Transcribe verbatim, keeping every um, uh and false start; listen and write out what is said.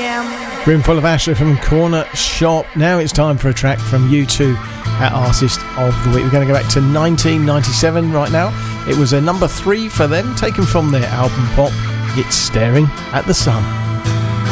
Roomful of Asher from Corner Shop. Now it's time for a track from U two at Artist of the Week. We're going to go back to nineteen ninety-seven right now. It was a number three for them, taken from their album Pop, It's Staring at the Sun.